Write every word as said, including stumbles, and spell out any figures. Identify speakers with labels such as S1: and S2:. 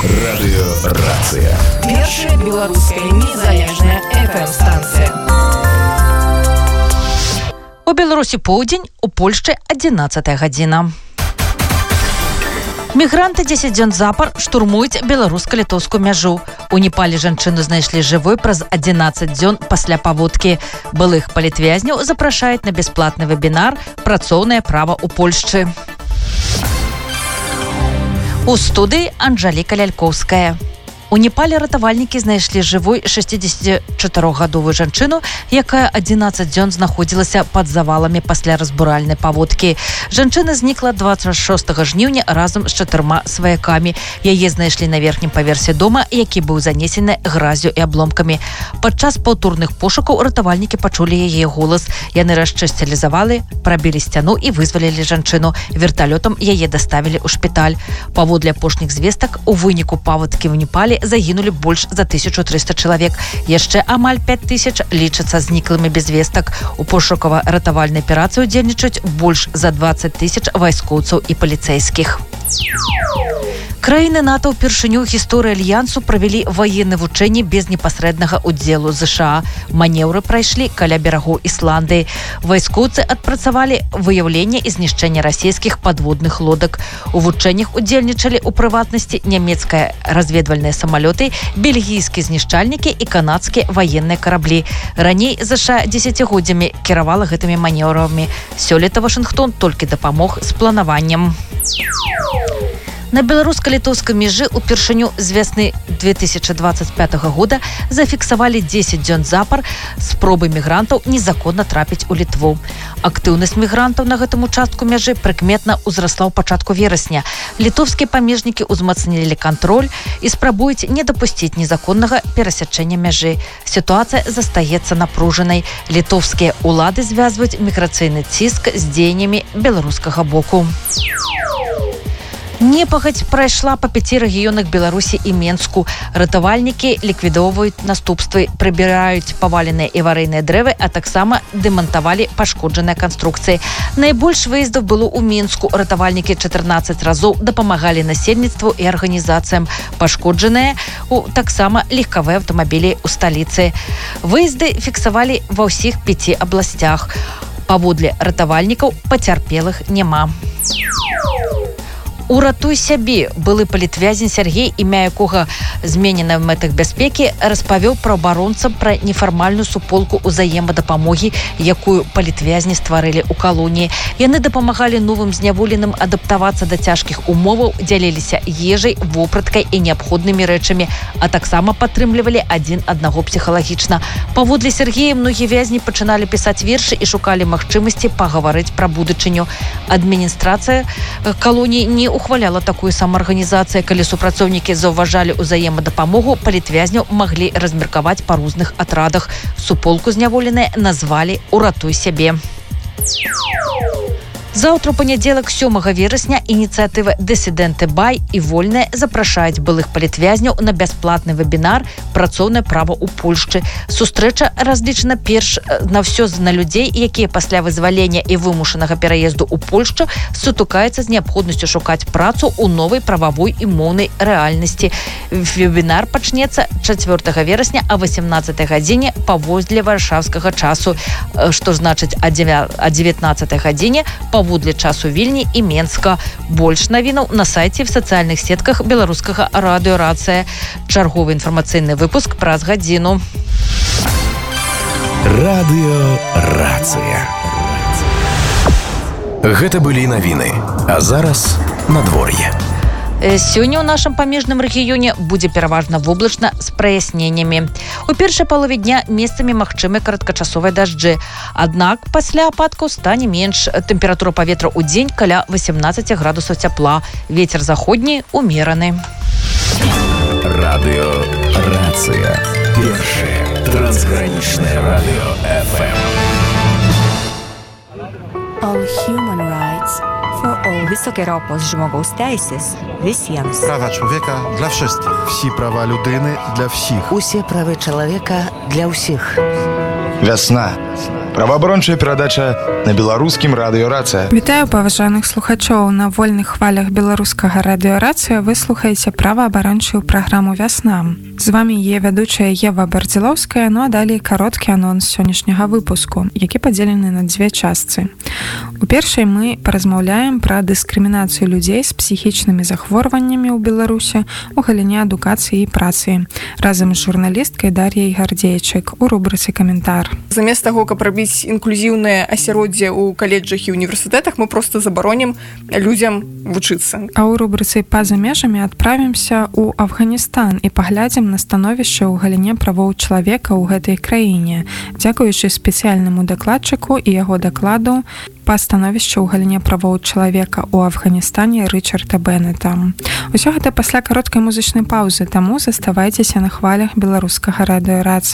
S1: Радыёрацыя.
S2: Першая беларуская незалежная эф эм-станцыя.
S3: У Беларусі поўдзень, у Польшчы адзінаццатая гадзіна. Мігранты дзесяць дзён запар штурмуюць беларуска-літоўскую мяжу. У Непале жанчыну знайшлі жывой праз адзінаццаць дзён пасля паводкі. Былых палітвязняў запрашаюць на бясплатны вебінар «Працоўнае права ў Польшчы». У студыі Анжаліка Лялькоўская. У Непале ратавальнікі знайшлі жывой шэсцідзесятчатырохгадовую жанчыну, якая адзінаццаць дзён знаходзілася пад заваламі пасля разбуральнай паводкі. Жанчына знікла дваццаць шостага жніўня разам з чатырма сваякамі. Яе знайшлі на верхнім паверсе дома, які быў занесены гразю і абломкамі. Падчас паўторных пошукаў ратавальнікі пачулі яе голас. Яны расчысцілі завалы, прабілі сцяну і вызвалілі жанчыну. Верталётам яе даставілі ў шпіталь. Паводле апошніх звестак, у выніку паводкі ў Непале загінулі больш за тысячу трыста чалавек. Яшчэ амаль пяць тысяч лічацца зніклымі без вестак. У пошукава-ратавальнай аперацыі удзельнічаюць больш за дваццаць тысяч вайскоўцаў і паліцэйскіх. Краіны НАТО ўпершыню ў гісторыі альянсу правялі ваенныя вучэнні без непасрэднага ўдзелу ЗША. Манеўры прайшлі каля берагоў Ісландыі. Вайскоўцы адпрацавалі выяўленне і знішчэнне расійскіх падводных лодак. У вучэннях удзельнічалі ў прыватнасці нямецкая разведвальныя самалёты, бельгійскія знішчальнікі і канадскія ваенныя караблі. Раней ЗША дзесяцігоддзямі кіравала гэтымі манеўрамі. Сёлета Вашынгтон толькі дапамог з планаваннем. На беларуска-літоўскай мяжы ўпершыню з вясны две тысячы дваццаць пятага года зафіксавалі дзесяць дзён запар спробы мігрантаў незаконна трапіць у Літву. Актыўнасць мігрантаў на гэтым участку мяжы прыкметна ўзрасла ў пачатку верасня. Літоўскія памежнікі ўзмацнілі кантроль і спрабуюць не дапусціць незаконнага перасячэння мяжы. Сітуацыя застаецца напружанай. Літоўскія ўлады звязваюць міграцыйны ціск з дзеяннямі беларускага боку. Непагадзь прайшла па пяці рэгіёнах Беларусі і Менску. Ратавальнікі ліквідоўваюць наступствы, прыбіраюць паваленыя і аварыйныя дрэвы, а таксама дэмантавалі пашкоджаныя канструкцыі. Найбольш выездаў было ў Мінску. Ратавальнікі чатырнаццаць разоў дапамагалі насельніцтву і арганізацыям. Пашкоджаныя таксама легкавыя аўтамабілі ў сталіцы. Выезды фіксавалі ва ўсіх пяці абласцях. Паводле ратавальнікаў пацярпелых няма. «Уратуй сябе» былы палітвязень Сергей, імя якога зменена в мэтах бяспекі, распавёў праваабаронцам пра нефармальную суполку ўзаемадапамогі, якую палітвязні стварылі ў калоніі. Яны дапамагалі новым зняволеным адаптавацца да цяжкіх умоваў, дзяліліся ежай, вопраткай і неабходнымі рэчамі, а таксама падтрымлівалі адзін аднаго псіхалагічна. Паводле Сергея, многія вязні пачыналі пісаць вершы і шукалі магчымасці пагаварыць пра будучыню. Адміністрацыя калоніі не ухваляла такую самаарганізацыю. Калі супрацоўнікі заўважалі ўзаемадапамогу, палітвязняў маглі размеркаваць па розных атрадах. Суполку зняволеныя назвалі «Уратуй сябе». Заўтра ў панядзелак сёмага верасня ініцыятыва «Дысідэнты Бай» і «Вольныя» запрашаюць былых палітвязняў на бясплатны вебінар «Працоўнае права ў Польшчы». Сустрэча разлічана перш на ўсё на людзей, якія пасля вызвалення і вымушанага пераезду ў Польшчу сутыкаюцца з неабходнасцю шукаць працу ў новай прававой і моўнай рэальнасці. Вебінар пачнецца чацвёртага верасня а васямнаццатай гадзіне паводле варшаўскага часу, што значыць а дзевятнаццатай гадзіне паводле часу Вільні і Менска. Больш навінаў на сайце в сацыяльных сетках беларускага радыёрацыя. Чарговы інфармацыйны выпуск праз гадзіну.
S1: Радыёрацыя. Гэта былі навіны. А зараз надвор'е.
S3: Сёння ў нашым памежным рэгіёне будзе пераважна воблачна з праясненнямі. У першай палове дня месцамі магчымы кароткачасовыя дажджы. Аднак пасля ападкаў стане менш. Тэмпература паветра ў дзень каля васямнаццаць градусаў цяпла. Вецер заходні умераны.
S1: Радыёрацыя. Першае трансгранічнае радыё эф эм.
S4: All human rights for all. Wysokie ropos żmogaus teises visiems.
S5: Права чоловіка для wszystkich. Всі права людини для всіх.
S6: Усі прави чоловіка для всіх.
S5: Весна.
S6: Праваабарончая перадача на беларускім радыёрацыя.
S7: Вітаю паважаных слухачоў. На вольных хвалях беларускага радыёрацыя вы слухаеце праваабарончую праграму «Вясна». З вами е вядучая Ева Бардзілоўская, ну а далей кароткі анонс сённяшняга выпуску, які падзелены на дзве частцы. У першай мы паразмаўляем пра дыскрымінацыю людзей з псіхічнымі захворваннямі ў Беларусі у галіне адукацыі і працы. Разам з журналісткай Дар'яй Гардзейчык у рубрыцы «Каментар».
S8: Замест таго, каб рабіць інклюзіўнае асяроддзе ў каледжах і універсітэтах, мы проста забаронім людзям вучыцца.
S7: А ў рубрыцы «Па-за межамі» адправімся ў Афганістан і паглядзім на становішча ў галіне правоў чалавека ў гэтай краіне, дзякуючы спецыяльнаму дакладчыку і яго дакладу па становішчу ў галіне правоў чалавека ў Афганістане Рычарда Беннета. Усё гэта пасля кароткай музычнай паўзы, таму заставайцеся на хвалях беларускага радыёрацыі.